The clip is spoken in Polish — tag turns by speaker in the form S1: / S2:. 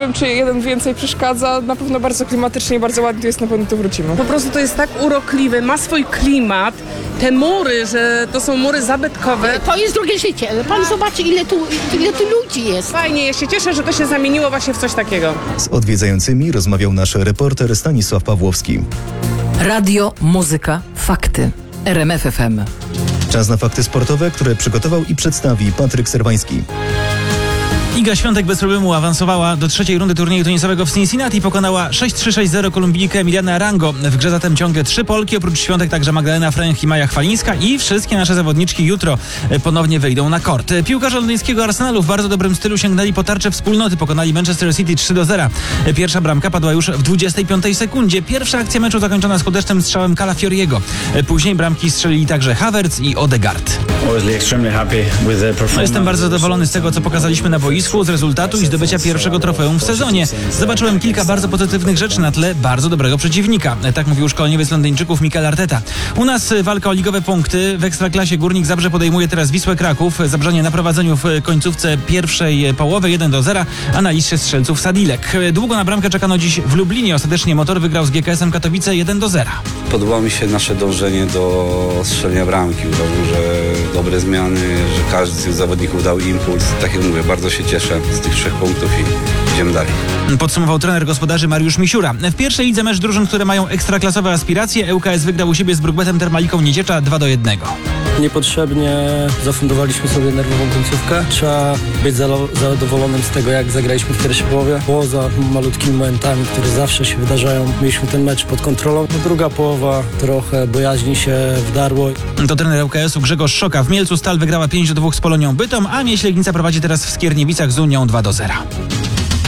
S1: wiem, czy jeden więcej przeszkadza. Na pewno bardzo klimatycznie i bardzo ładnie jest, na pewno tu wrócimy.
S2: Po prostu to jest tak urokliwe, ma swój klimat. Te mury, że to są mury zabytkowe.
S3: To jest drugie życie. Pan zobaczy, ile tu ludzi jest.
S2: Fajnie, ja się cieszę, że to się zamieniło właśnie w coś takiego.
S4: Z odwiedzającymi rozmawiał nasz reporter Stanisław Pawłowski.
S5: Radio, muzyka, fakty. RMF FM.
S4: Czas na fakty sportowe, które przygotował i przedstawi Patryk Serwański.
S6: Iga Świątek bez problemu awansowała do trzeciej rundy turnieju tenisowego w Cincinnati i pokonała 6-3-6-0 Kolumbijkę Emilianę Arango. W grze zatem ciągle 3 Polki, oprócz Świątek także Magdalena Fręch i Maja Chwalińska i wszystkie nasze zawodniczki jutro ponownie wyjdą na kort. Piłkarze londyńskiego Arsenalu w bardzo dobrym stylu sięgnęli po tarczę wspólnoty, pokonali Manchester City 3-0. Pierwsza bramka padła już w 25 sekundzie. Pierwsza akcja meczu zakończona skutecznym strzałem Calafioriego. Później bramki strzelili także Havertz i Odegaard. Jestem bardzo zadowolony z tego, co pokazaliśmy na boisku, z rezultatu i zdobycia pierwszego trofeum w sezonie. Zobaczyłem kilka bardzo pozytywnych rzeczy na tle bardzo dobrego przeciwnika. Tak mówił szkoleniowiec Londyńczyków Mikel Arteta. U nas walka o ligowe punkty. W Ekstraklasie Górnik Zabrze podejmuje teraz Wisłę Kraków. Zabrzanie na prowadzeniu w końcówce pierwszej połowy 1-0, a na liście strzelców Sadilek. Długo na bramkę czekano dziś w Lublinie. Ostatecznie Motor wygrał z GKS-em Katowice 1-0.
S7: Podobało mi się nasze dążenie do strzelenia bramki. Uważam, że dobre zmiany, że każdy z tych zawodników dał impuls. Tak jak mówię, bardzo się cieszę z tych 3 punktów i idziemy dalej.
S6: Podsumował trener gospodarzy Mariusz Misiura. W pierwszej lidze mecz drużyn, które mają ekstraklasowe aspiracje. ŁKS wygrał u siebie z Brukbetem Termaliką Nieciecza 2-1.
S8: Niepotrzebnie zafundowaliśmy sobie nerwową końcówkę. Trzeba być zadowolonym z tego, jak zagraliśmy w pierwszej połowie. Poza malutkimi momentami, które zawsze się wydarzają, mieliśmy ten mecz pod kontrolą. Druga połowa trochę bojaźni się wdarło.
S6: To trener ŁKS-u Grzegorz Szoka. W Mielcu Stal wygrała 5-2 z Polonią Bytom, a Mieś Legnica prowadzi teraz w Skierniewicach z Unią 2-0.